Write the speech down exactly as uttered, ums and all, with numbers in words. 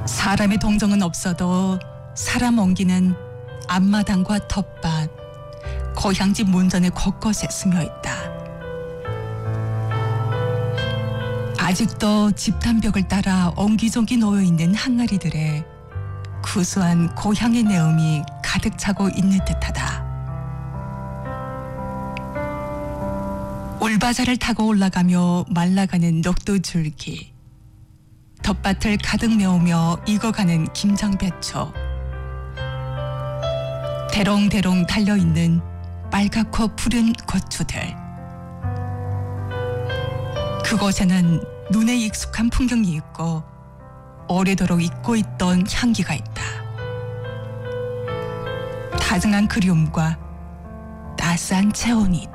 사람의 동정은 없어도 사람 옮기는 앞마당과 텃밭, 고향집 문전의 곳곳에 스며있다. 아직도 집단벽을 따라 옹기종기 놓여있는 항아리들에 구수한 고향의 내음이 가득 차고 있는 듯하다. 울바자를 타고 올라가며 말라가는 녹두줄기, 텃밭을 가득 메우며 익어가는 김장배추, 대롱대롱 달려있는 빨갛고 푸른 고추들. 그곳에는 눈에 익숙한 풍경이 있고 오래도록 잊고 있던 향기가 있다. 다정한 그리움과 따스한 체온이 있다.